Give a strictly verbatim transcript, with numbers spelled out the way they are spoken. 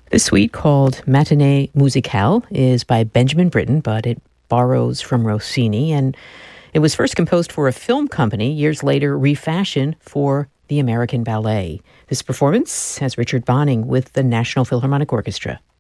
This suite, called Matinée Musicale, is by Benjamin Britten, but it borrows from Rossini, and it was first composed for a film company, years later refashioned for the American Ballet. This performance has Richard Bonning with the National Philharmonic Orchestra.